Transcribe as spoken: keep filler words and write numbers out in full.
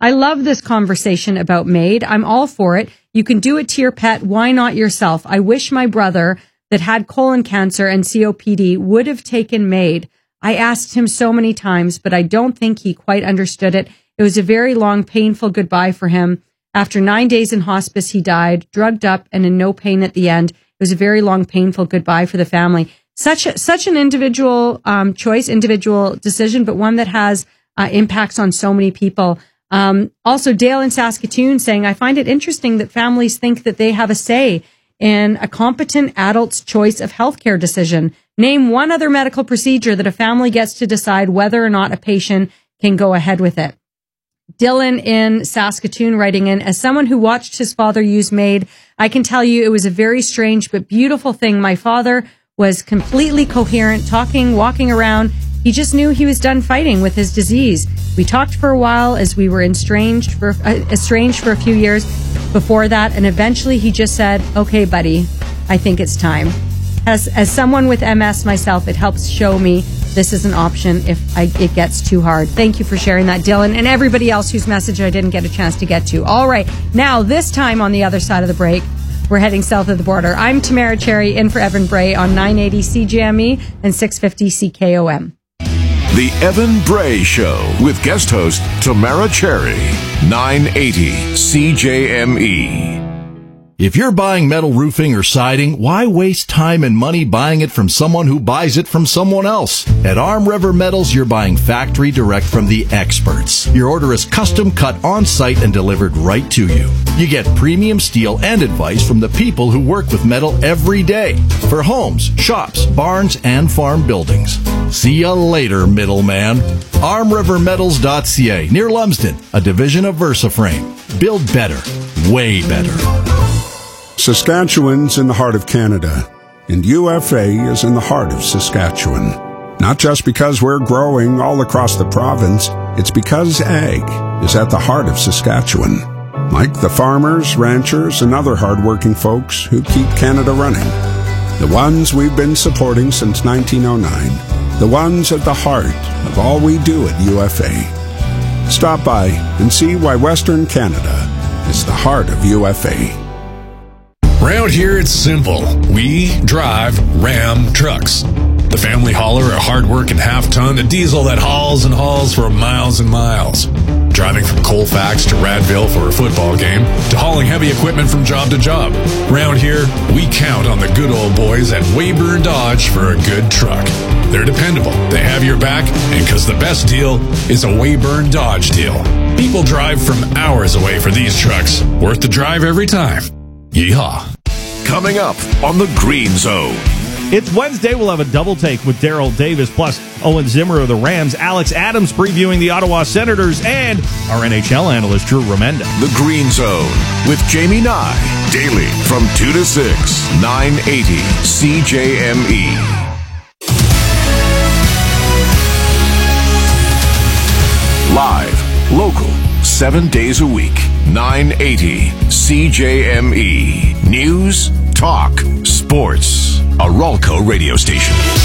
I love this conversation about MAID. I'm all for it. You can do it to your pet. Why not yourself? I wish my brother that had colon cancer and C O P D would have taken MAID. I asked him so many times, but I don't think he quite understood it. It was a very long, painful goodbye for him. After nine days in hospice, he died, drugged up and in no pain at the end. It was a very long, painful goodbye for the family. Such a, such an individual um, choice, individual decision, but one that has uh, impacts on so many people. Um, also, Dale in Saskatoon saying, I find it interesting that families think that they have a say in a competent adult's choice of healthcare decision. Name one other medical procedure that a family gets to decide whether or not a patient can go ahead with it. Dylan in Saskatoon writing in, as someone who watched his father use MAID, I can tell you it was a very strange but beautiful thing. My father was completely coherent, talking, walking around. He just knew he was done fighting with his disease. We talked for a while as we were estranged for, uh, estranged for a few years before that, and eventually he just said, okay, buddy, I think it's time. As, as someone with M S myself, it helps show me this is an option if I, it gets too hard. Thank you for sharing that, Dylan, and everybody else whose message I didn't get a chance to get to. All right, now this time on the other side of the break, we're heading south of the border. I'm Tamara Cherry in for Evan Bray on nine eighty C J M E and six fifty C K O M. The Evan Bray Show with guest host Tamara Cherry, nine eighty C J M E. If you're buying metal roofing or siding, why waste time and money buying it from someone who buys it from someone else? At Arm River Metals, you're buying factory direct from the experts. Your order is custom cut on site and delivered right to you. You get premium steel and advice from the people who work with metal every day for homes, shops, barns, and farm buildings. See you later, middleman. arm river metals dot c a, near Lumsden, a division of VersaFrame. Build better, way better. Saskatchewan's in the heart of Canada, and U F A is in the heart of Saskatchewan. Not just because we're growing all across the province, it's because ag is at the heart of Saskatchewan. Like the farmers, ranchers, and other hard-working folks who keep Canada running. The ones we've been supporting since nineteen oh nine. The ones at the heart of all we do at U F A. Stop by and see why Western Canada is the heart of U F A. Around here, it's simple. We drive Ram trucks. The family hauler, a hard-working half-ton, a diesel that hauls and hauls for miles and miles. Driving from Colfax to Radville for a football game, to hauling heavy equipment from job to job. Around here, we count on the good old boys at Weyburn Dodge for a good truck. They're dependable, they have your back, and because the best deal is a Weyburn Dodge deal. People drive from hours away for these trucks. Worth the drive every time. Yeehaw. Coming up on the Green Zone. It's Wednesday. We'll have a double take with Daryl Davis, plus Owen Zimmer of the Rams, Alex Adams previewing the Ottawa Senators, and our N H L analyst, Drew Remenda. The Green Zone with Jamie Nye. Daily from two to six, nine eighty C J M E. Live, local, seven days a week, nine eighty C J M E. News, talk, sports. A Ralco radio station.